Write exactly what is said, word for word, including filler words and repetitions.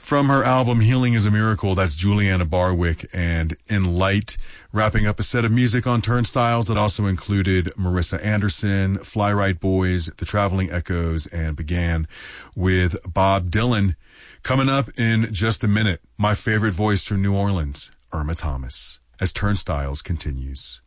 From her album Healing is a Miracle, that's Juliana Barwick and In Light, wrapping up a set of music on Turnstiles that also included Marissa Anderson, Fly Right Boys, The Traveling Echoes, and began with Bob Dylan. Coming up in just a minute, my favorite voice from New Orleans, Irma Thomas, as Turnstiles continues.